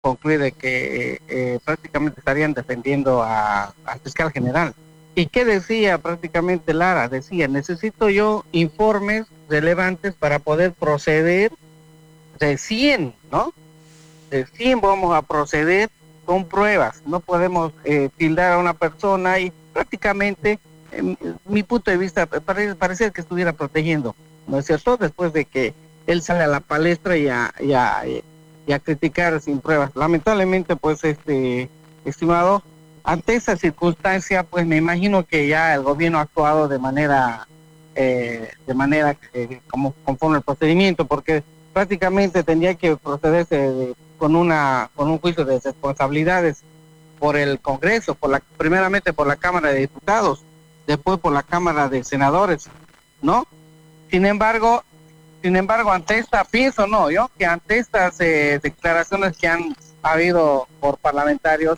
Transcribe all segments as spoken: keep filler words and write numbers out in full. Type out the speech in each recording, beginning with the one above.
concluir de que eh, prácticamente estarían defendiendo a, al fiscal general. ¿Y qué decía prácticamente Lara? Decía, necesito yo informes relevantes para poder proceder de cien, ¿no? De cien vamos a proceder con pruebas. No podemos eh, tildar a una persona y prácticamente, en mi punto de vista, parece, parece que estuviera protegiendo, ¿no es cierto? Después de que él sale a la palestra y a, y a, y a criticar sin pruebas. Lamentablemente, pues, este, estimado, ante esa circunstancia, pues me imagino que ya el gobierno ha actuado de manera, eh, de manera eh, como conforme al procedimiento, porque prácticamente tendría que procederse de, con una con un juicio de responsabilidades por el Congreso, por la primeramente por la Cámara de Diputados, después por la Cámara de Senadores, ¿no? Sin embargo, sin embargo, ante esta, pienso no, yo, que ante estas eh, declaraciones que han habido por parlamentarios,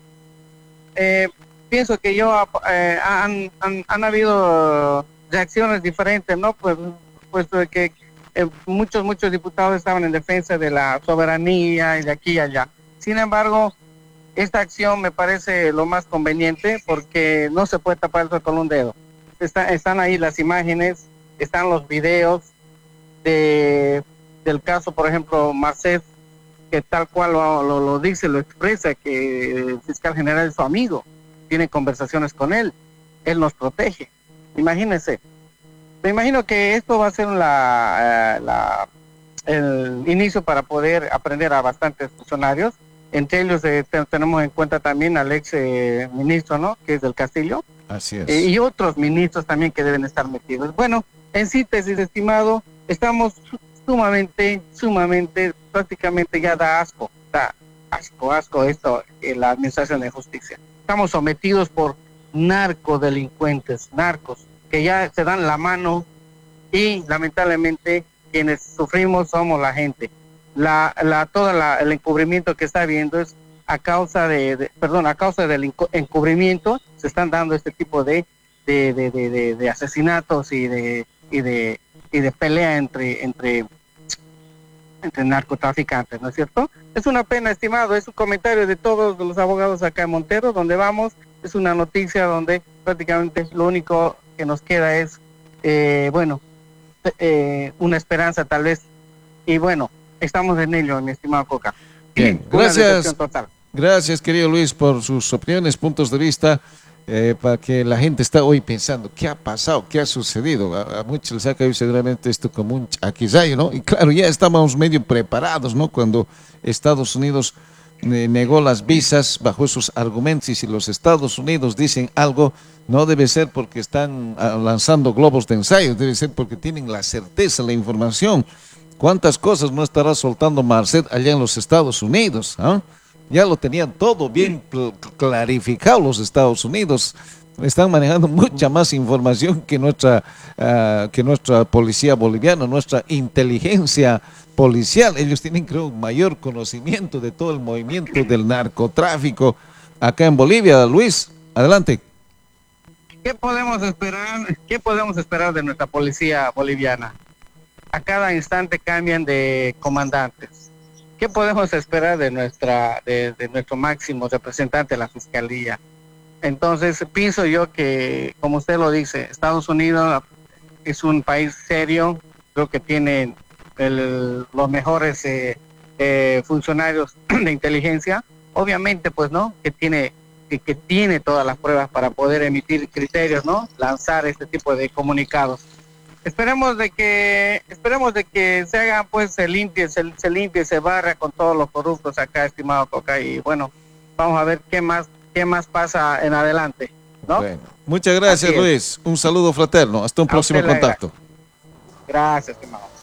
eh, pienso que yo eh, han, han, han habido reacciones diferentes, ¿no? Pues, puesto de que eh, muchos, muchos diputados estaban en defensa de la soberanía y de aquí y allá. Sin embargo, esta acción me parece lo más conveniente porque no se puede tapar eso con un dedo. Está, están ahí las imágenes, están los videos de, del caso, por ejemplo, Marcet, que tal cual lo, lo, lo dice, lo expresa, que el fiscal general es su amigo, tiene conversaciones con él, él nos protege. Imagínense, me imagino que esto va a ser la, eh, la, el inicio para poder aprender a bastantes funcionarios. Entre ellos eh, tenemos en cuenta también al ex eh, ministro, ¿no? Que es del Castillo. Así es. Eh, y otros ministros también que deben estar metidos. Bueno, en síntesis, estimado, estamos sumamente, sumamente, prácticamente ya da asco, da asco, asco esto en la administración de justicia. Estamos sometidos por narcodelincuentes, narcos, que ya se dan la mano y lamentablemente quienes sufrimos somos la gente. La, la, todo la, el encubrimiento que está habiendo es a causa de, de perdón, a causa del encubrimiento se están dando este tipo de, de, de, de, de, de asesinatos y de, y de, y de pelea entre, entre, entre narcotraficantes, ¿no es cierto? Es una pena, estimado, es un comentario de todos los abogados acá en Montero, donde vamos, es una noticia donde prácticamente lo único que nos queda es, eh, bueno, eh, una esperanza tal vez, y bueno, estamos en ello, mi estimado Coca. Bien, gracias, gracias querido Luis por sus opiniones, puntos de vista, eh, para que la gente está hoy pensando, ¿qué ha pasado? ¿Qué ha sucedido? A, a muchos les ha caído seguramente esto como un chaquizayo, ¿no? Y claro, ya estábamos medio preparados, ¿no? Cuando Estados Unidos eh, negó las visas bajo esos argumentos, y si los Estados Unidos dicen algo, no debe ser porque están uh, lanzando globos de ensayo, debe ser porque tienen la certeza, la información. ¿Cuántas cosas no estará soltando Marcet allá en los Estados Unidos? ¿eh? Ya lo tenían todo bien clarificado los Estados Unidos. Están manejando mucha más información que nuestra, uh, que nuestra policía boliviana, nuestra inteligencia policial. Ellos tienen, creo, mayor conocimiento de todo el movimiento del narcotráfico acá en Bolivia. Luis, adelante. ¿Qué podemos esperar? ¿Qué podemos esperar de nuestra policía boliviana? A cada instante cambian de comandantes. ¿Qué podemos esperar de nuestra de, de nuestro máximo representante de la Fiscalía? Entonces, pienso yo que, como usted lo dice, Estados Unidos es un país serio, creo que tiene el, los mejores eh, eh, funcionarios de inteligencia, obviamente, pues, ¿no? Que tiene, que, que tiene todas las pruebas para poder emitir criterios, ¿no? Lanzar este tipo de comunicados. Esperemos de que esperemos de que se haga, pues, se limpie, se, se limpie, se barra con todos los corruptos acá, estimado Coca, y bueno, vamos a ver qué más qué más pasa en adelante, ¿no? Bueno, muchas gracias, Luis. Un saludo fraterno. Hasta un próximo contacto. Gracias, estimado.